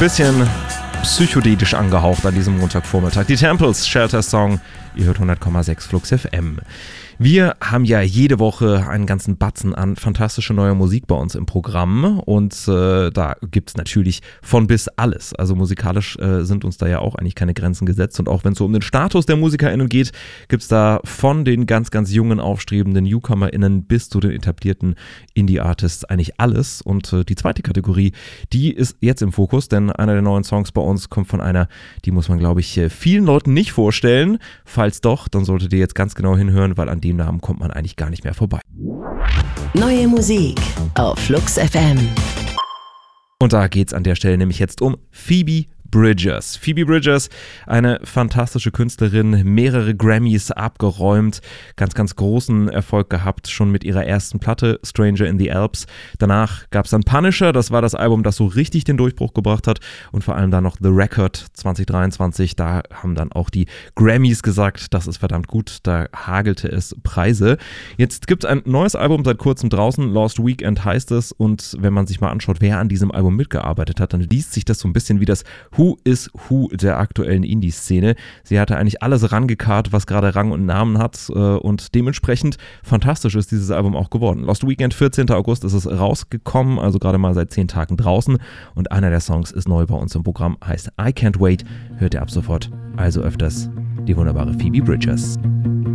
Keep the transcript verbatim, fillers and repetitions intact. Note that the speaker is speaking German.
Bisschen psychedelisch angehaucht an diesem Montagvormittag. Die Temples, Shelter Song, ihr hört hundert Komma sechs Flux F M. Wir haben ja jede Woche einen ganzen Batzen an fantastische neue Musik bei uns im Programm und äh, da gibt es natürlich von bis alles. Also musikalisch äh, sind uns da ja auch eigentlich keine Grenzen gesetzt und auch wenn es so um den Status der MusikerInnen geht, gibt es da von den ganz, ganz jungen, aufstrebenden NewcomerInnen bis zu den etablierten Indie-Artists eigentlich alles und äh, die zweite Kategorie, die ist jetzt im Fokus, denn einer der neuen Songs bei uns kommt von einer, die muss man glaube ich vielen Leuten nicht vorstellen. Falls doch, dann solltet ihr jetzt ganz genau hinhören, weil an dem Namen kommt man eigentlich gar nicht mehr vorbei. Neue Musik auf Flux F M. Und da geht's an der Stelle nämlich jetzt um Phoebe Bridgers. Phoebe Bridgers, eine fantastische Künstlerin, mehrere Grammys abgeräumt, ganz, ganz großen Erfolg gehabt, schon mit ihrer ersten Platte, Stranger in the Alps. Danach gab es dann Punisher, das war das Album, das so richtig den Durchbruch gebracht hat und vor allem dann noch The Record zwanzig dreiundzwanzig, da haben dann auch die Grammys gesagt, das ist verdammt gut, da hagelte es Preise. Jetzt gibt es ein neues Album seit kurzem draußen, Lost Weekend heißt es und wenn man sich mal anschaut, wer an diesem Album mitgearbeitet hat, dann liest sich das so ein bisschen wie das Who is Who der aktuellen Indie-Szene. Sie hatte eigentlich alles rangekarrt, was gerade Rang und Namen hat und dementsprechend fantastisch ist dieses Album auch geworden. Lost Weekend, vierzehnten August ist es rausgekommen, also gerade mal seit zehn Tagen draußen und einer der Songs ist neu bei uns im Programm, heißt I Can't Wait, hört ihr ab sofort, also öfters die wunderbare Phoebe Bridgers.